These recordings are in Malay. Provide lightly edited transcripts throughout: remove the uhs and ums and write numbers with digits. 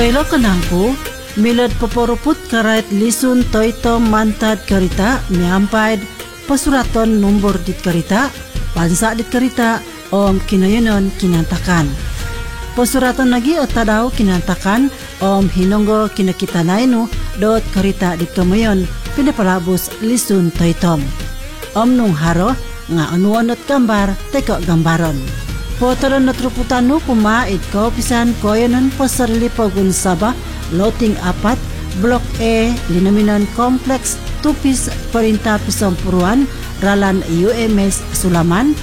Kaila kanangku, milad paporuput karait lisun toito mantad karita, miampaid pasuraton nombor dit karita, pansa dit karita, om kinayonon kinantakan. Pasuratan lagi o tadaw kinantakan, om hinonggo kinakita nainu, dot karita dit kamayon, pinapalabos lisun toitom. Om nung haro, nga anuanot gambar, teko gambaron. Potaran na truputano kumait ko pisan koyanan pasarili pagun Sabah, loting 4, Blok E, Linaminan Complex, Tupis, Parinta Pisang Puruan, Ralan UMS Sulaman,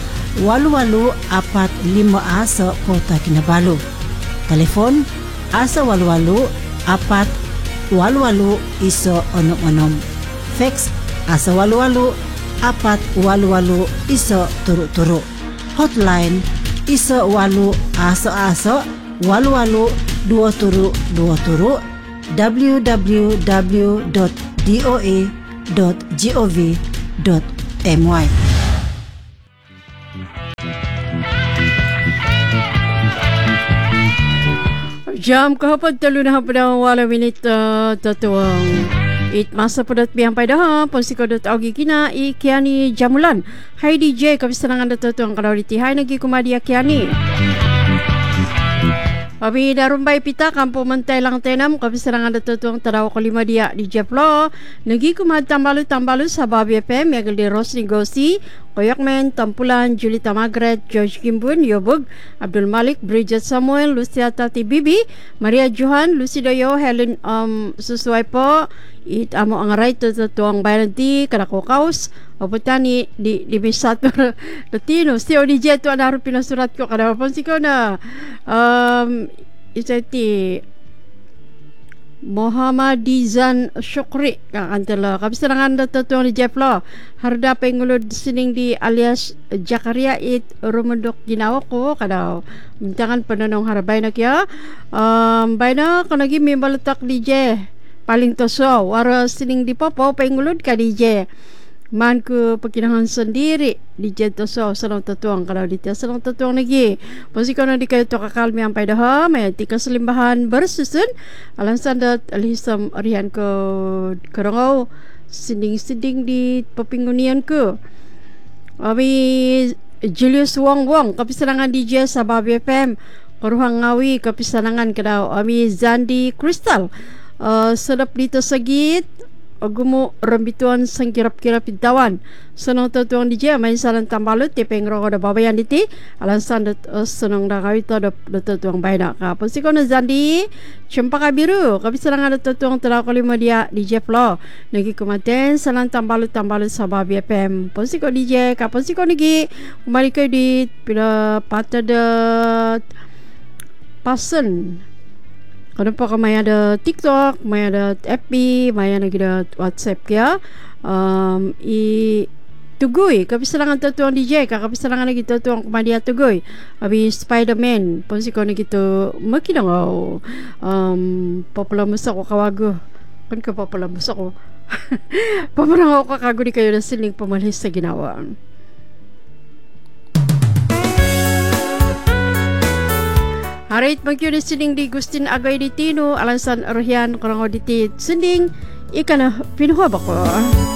8845A sa Kota Kinabalu. Telepon, asa 88 88 iso onom-onom. Fax, asa 88 488 iso turu-turu. Hotline, isa 8 aso-aso 88 2 turu www.doa.gov.my. Jam kahapon talo na hapon ang wala minit tatuang it masa padat biyang payda ponsikodot augi kina ikiani jamulan. Hai DJ kabisanangan tatuang kalau diti hai nagi kumadia kiani. Abi darumbay pita kampo mentay lang tenam kabisanangan tatuang tadaw ko 5 dia di Jeplo nagi kumad tambalu sa Babi FM yagal di Rosni Gosi Koyakmen, Tampulan, Julita Margaret, George Kimbun, Yobug, Abdul Malik, Bridget Samuel, Lucia Tati Bibi, Maria Johan, Lucy Doyo, Helen Susuay po, it amo ang right to tuang bayan di kanako kaus, oputani di bisato Latino, si ODJ to anaro pinasurat ko kada ponsi ko na isati Muhammadizan Syukri kantela kabisangan tatuang di Jeplo harda pengulod sining di alias Jakaria it rumendok ginawa ko kada mintangan penanong harbay na kya bayna kanagi mimbalatak DJ paling toso wara sining di popo pengulod ka DJ man ko pagkinahan sendiri di jento so sarang tatuang kalau di sarang tatuang lagi pasti kono di kayo to kakalmi ang paydah may tika selimbahan bersusun alansan dat alhisam arihan ko karangaw sinding di papingunian ko abi Julius Wong kapisanangan DJ sa Babi FM karuhang ngawi kapisanangan kadaw abi Zandi Crystal sedap dito sagit agumo rambituan sang kirap-kirap itawan sanang tatuang DJ main salan tambalut tipeng rogo da babayan diti alansan dat sanang da kawito da tatuang bayna ka pun siko na Zandi cempaka biru kabisanangan da tatuang tala ko 5 dia DJ Flo nagi kumaten salan tambalut sa Babi FM pun siko DJ ka pun siko nagi kumari kayo di pila pata da pasen. Kalau pa may ada TikTok, may ada FB, may ada WhatsApp kaya tugoy kapisalangan tatuang DJ kapisalangan lagi tatuang kumadia tugoy abi Spider-Man ponsi ko nagito makinangaw papalamus ako kawago kan ka papalamus ako pamarang ako kakago di kayo na siling pamalhis sa ginawa. Harit magyo ni sining di Gustin Agay di Tino alansan arhian karango di sinding ikana pinuha ba ko